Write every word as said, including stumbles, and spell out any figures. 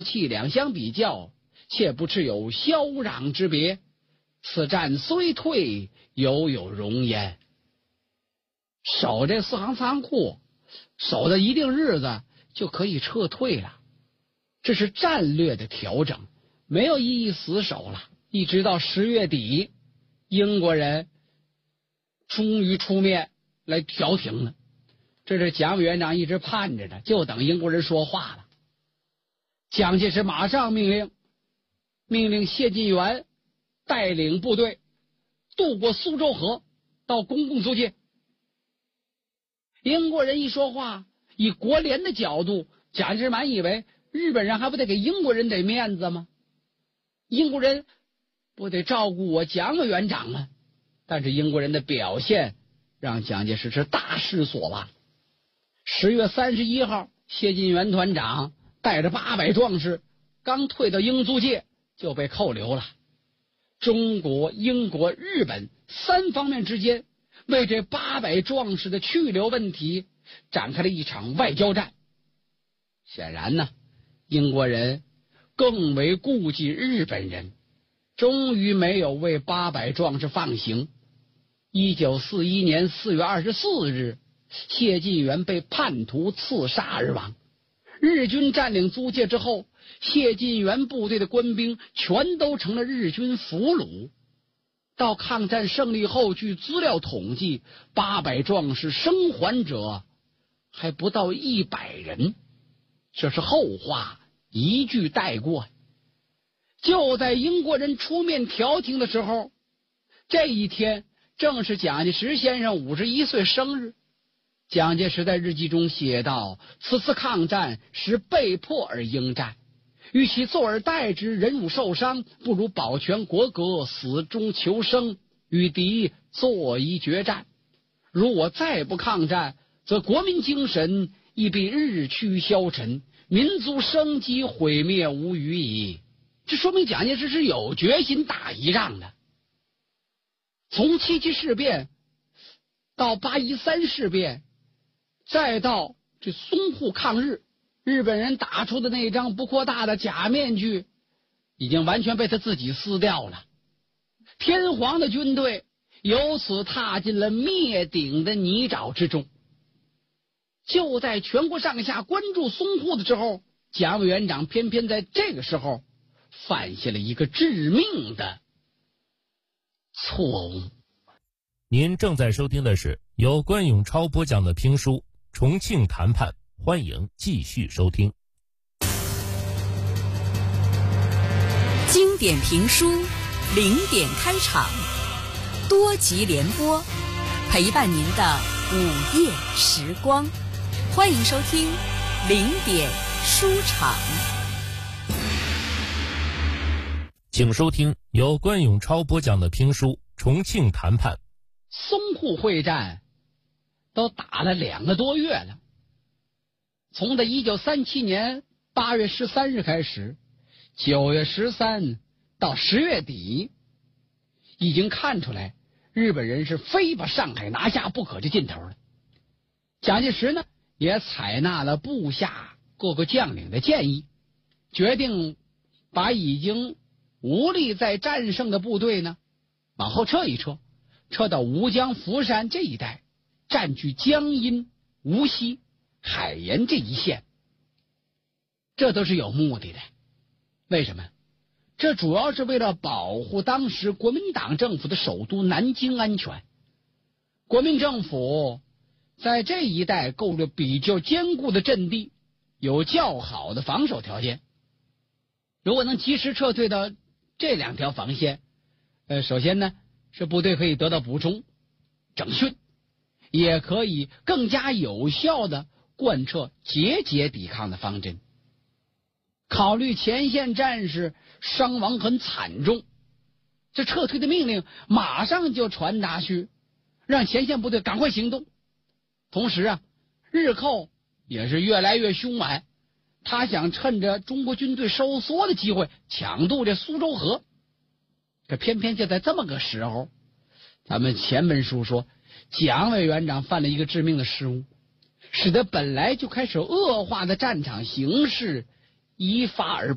气两相比较，却不持有萧壤之别。此战虽退，犹有荣焉。守这四行仓库，守到一定日子就可以撤退了。这是战略的调整，没有意义死守了。一直到十月底，英国人终于出面来调停了。这是蒋委员长一直盼着的，就等英国人说话了。蒋介石马上命令命令谢晋元带领部队渡过苏州河到公共租界。英国人一说话，以国联的角度，蒋介石满以为日本人还不得给英国人点面子吗？英国人不得照顾我蒋委员长吗？但是英国人的表现让蒋介石是大失所望。十月三十一号，谢晋元团长带着八百壮士刚退到英租界就被扣留了。中国、英国、日本三方面之间为这八百壮士的去留问题展开了一场外交战。显然呢，英国人更为顾忌日本人，终于没有为八百壮士放行。一九四一年四月二十四日，谢晋元被叛徒刺杀而亡。日军占领租界之后，谢晋元部队的官兵全都成了日军俘虏。到抗战胜利后，据资料统计，八百壮士生还者还不到一百人，这是后话，一句带过。就在英国人出面调停的时候，这一天正是蒋介石先生五十一岁生日。蒋介石在日记中写道：此次抗战是被迫而应战，与其坐而待之，忍辱受伤，不如保全国格，死中求生，与敌作一决战。如我再不抗战，则国民精神亦必日趋消沉，民族生机毁灭无余矣。这说明蒋介石是有决心打一仗的。从七七事变到八一三事变，再到这淞沪抗日，日本人打出的那张不扩大的假面具已经完全被他自己撕掉了。天皇的军队由此踏进了灭顶的泥沼之中。就在全国上下关注淞沪的时候，蒋委员长偏偏在这个时候犯下了一个致命的错误。 您正在收听的是由关永超播讲的评书《重庆谈判》，欢迎继续收听。 经典评书，零点开场，多集联播，陪伴您的午夜时光。欢迎收听零点书场。 请收听由关永超播讲的评书《重庆谈判》。 淞沪会战都打了两个多月了，从的一九三七年八月十三日开始，九月十三到十月底，已经看出来日本人是非把上海拿下不可这劲头了。蒋介石呢也采纳了部下各个将领的建议，决定把已经无力再战胜的部队呢往后撤一撤，撤到吴江、福山这一带，占据江阴、无锡、海盐这一线。这都是有目的的。为什么？这主要是为了保护当时国民党政府的首都南京安全。国民政府在这一带构筑比较坚固的阵地，有较好的防守条件。如果能及时撤退到这两条防线，呃，首先呢是部队可以得到补充、整训，也可以更加有效的贯彻节节抵抗的方针。考虑前线战士伤亡很惨重，这撤退的命令马上就传达去，让前线部队赶快行动。同时啊，日寇也是越来越凶猛，他想趁着中国军队收缩的机会抢渡这苏州河。可偏偏就在这么个时候，咱们前文书说蒋委员长犯了一个致命的失误，使得本来就开始恶化的战场形势一发而